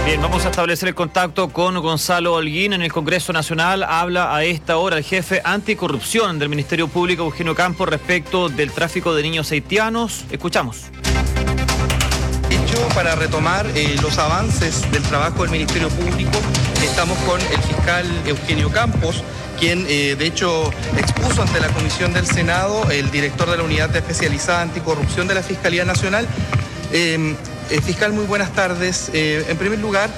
Bien, vamos a establecer el contacto con Gonzalo Holguín en el Congreso Nacional. Habla a esta hora el jefe anticorrupción del Ministerio Público, Eugenio Campos, respecto del tráfico de niños haitianos. Escuchamos. Para retomar los avances del trabajo del Ministerio Público, estamos con el fiscal Eugenio Campos, quien de hecho expuso ante la Comisión del Senado, el director de la Unidad Especializada Anticorrupción de la Fiscalía Nacional. Fiscal, muy buenas tardes. En primer lugar,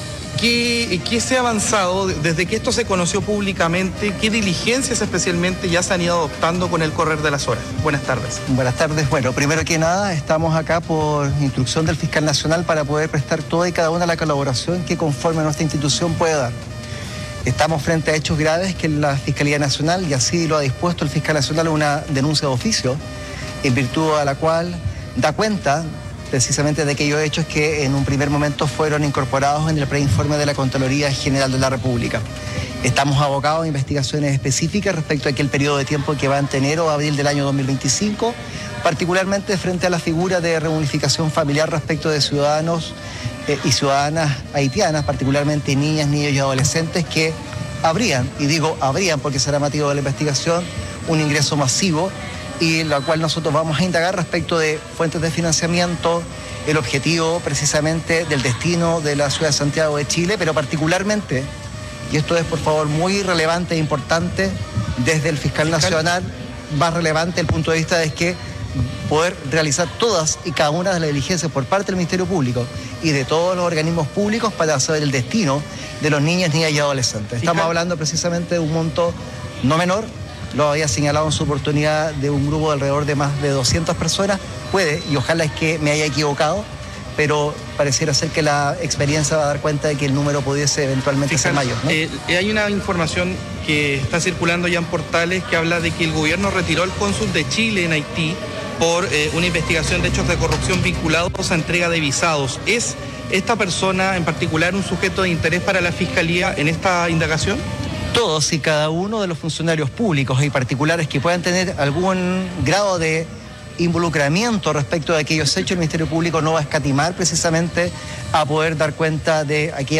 ¿qué se ha avanzado desde que esto se conoció públicamente? ¿Qué diligencias especialmente ya se han ido adoptando con el correr de las horas? Buenas tardes. Buenas tardes. Bueno, primero que nada, estamos acá por instrucción del fiscal nacional para poder prestar toda y cada una de la colaboración que conforme nuestra institución puede dar. Estamos frente a hechos graves que la Fiscalía Nacional, y así lo ha dispuesto el fiscal nacional, una denuncia de oficio, en virtud a la cual da cuenta precisamente de aquellos hechos que en un primer momento fueron incorporados en el preinforme de la Contraloría General de la República. Estamos abocados a investigaciones específicas respecto a aquel periodo de tiempo que va a tener o abril del año 2025, particularmente frente a la figura de reunificación familiar respecto de ciudadanos y ciudadanas haitianas, particularmente niñas, niños y adolescentes que habrían, y digo habrían porque será motivo de la investigación, un ingreso masivo, y la cual nosotros vamos a indagar respecto de fuentes de financiamiento, el objetivo precisamente del destino de la ciudad de Santiago de Chile, pero particularmente, y esto es por favor muy relevante e importante, desde el fiscal nacional, más relevante el punto de vista de que poder realizar todas y cada una de las diligencias por parte del Ministerio Público y de todos los organismos públicos para saber el destino de los niños, niñas y adolescentes. Estamos hablando precisamente de un monto no menor. Lo había señalado en su oportunidad de un grupo de alrededor de más de 200 personas. Puede, y ojalá es que me haya equivocado, pero pareciera ser que la experiencia va a dar cuenta de que el número pudiese eventualmente ser mayor, ¿no? Hay una información que está circulando ya en portales que habla de que el gobierno retiró al cónsul de Chile en Haití por una investigación de hechos de corrupción vinculados a entrega de visados. ¿Es esta persona en particular un sujeto de interés para la Fiscalía en esta indagación? Todos y cada uno de los funcionarios públicos y particulares que puedan tener algún grado de involucramiento respecto de aquellos hechos, el Ministerio Público no va a escatimar precisamente a poder dar cuenta de aquellas